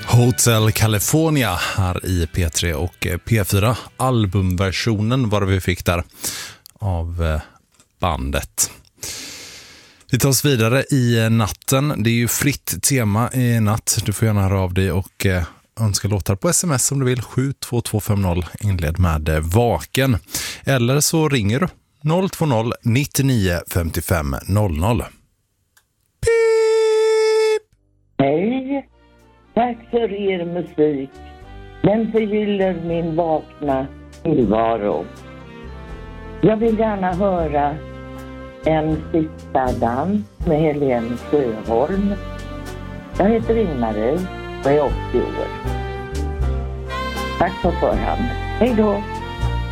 Hotel California här i P3 och P4. Albumversionen var det vi fick där av bandet. Vi tar oss vidare i natten. Det är ju fritt tema i natt. Du får gärna höra av dig och önska låtar på sms om du vill. 72250 inled med vaken. Eller så ringer du 020 99 55 00. Pip! Hej! Tack för er musik. Den förgyller min vakna tillvaro. Jag vill gärna höra En sista dans med Helene Sjöholm. Jag heter Ingmarie och är 80 år. Tack på förhand. Hej då!